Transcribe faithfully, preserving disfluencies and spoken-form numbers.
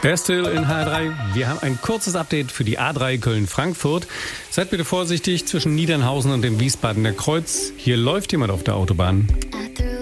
Erstil in H drei. Wir haben ein kurzes Update für die A drei Köln-Frankfurt. Seid bitte vorsichtig zwischen Niedernhausen und dem Wiesbadener Kreuz. Hier läuft jemand auf der Autobahn.